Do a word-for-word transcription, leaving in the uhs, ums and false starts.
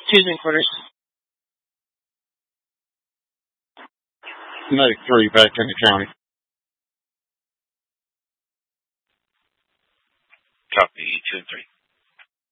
Two's in quarters. Medic three back in the county. Copy, two and three.